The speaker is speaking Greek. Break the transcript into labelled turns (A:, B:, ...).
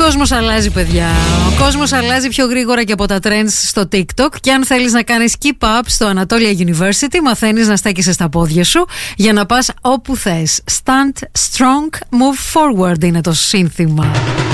A: κόσμος αλλάζει, παιδιά. Ο κόσμος αλλάζει πιο γρήγορα και από τα trends στο TikTok. Και αν θέλεις να κάνεις keep up στο Anatolia University, μαθαίνεις να στέκεσαι στα πόδια σου για να πας όπου θες. Stand strong, move forward είναι το σύνθημα.